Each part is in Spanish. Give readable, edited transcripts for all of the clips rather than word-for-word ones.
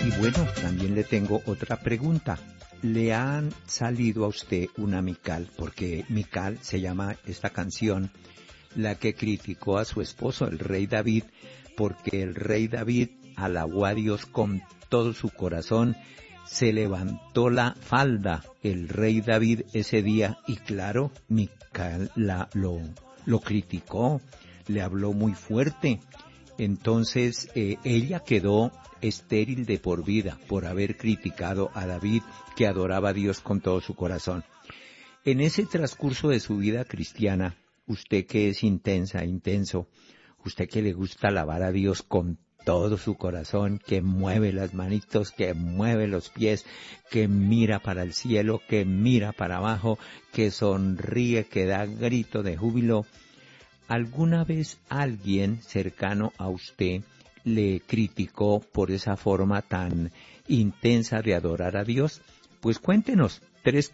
Y bueno, también le tengo otra pregunta. ¿Le han salido a usted una Mical? Porque Mical se llama esta canción, la que criticó a su esposo, el rey David, porque el rey David alabó a Dios con todo su corazón, se levantó la falda el rey David ese día y claro, Mical lo criticó, le habló muy fuerte. Entonces ella quedó estéril de por vida por haber criticado a David, que adoraba a Dios con todo su corazón. En ese transcurso de su vida cristiana, usted que es intenso, usted que le gusta alabar a Dios con todo su corazón, que mueve las manitos, que mueve los pies, que mira para el cielo, que mira para abajo, que sonríe, que da grito de júbilo, ¿alguna vez alguien cercano a usted le criticó por esa forma tan intensa de adorar a Dios? Pues cuéntenos,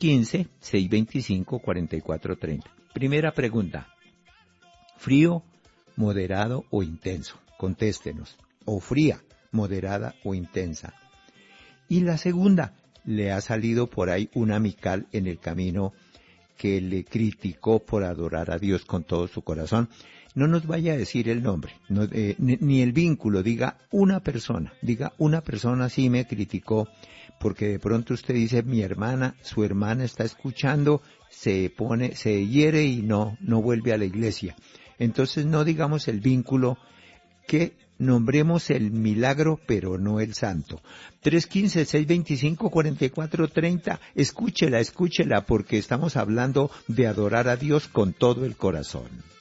315-625-4430. Primera pregunta, ¿frío, moderado o intenso? Contéstenos, o fría, moderada o intensa. Y la segunda, ¿le ha salido por ahí una Mical en el camino que le criticó por adorar a Dios con todo su corazón? No nos vaya a decir el nombre, ni el vínculo, diga una persona sí me criticó, porque de pronto usted dice, mi hermana, su hermana está escuchando, se hiere y no vuelve a la iglesia. Entonces no digamos el vínculo, que nombremos el milagro, pero no el santo. 315-625-4430, escúchela, porque estamos hablando de adorar a Dios con todo el corazón.